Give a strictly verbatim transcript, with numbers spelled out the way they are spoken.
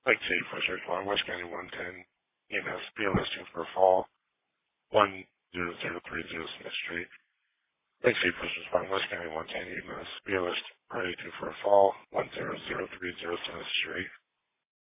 Lake City First Responding, West County one ten, E M S, be a listing for fall, one zero zero three zero Smith Street. Lake City First Responding, West County one ten, E M S, be a list ready to for a fall, one zero zero three zero Smith Street.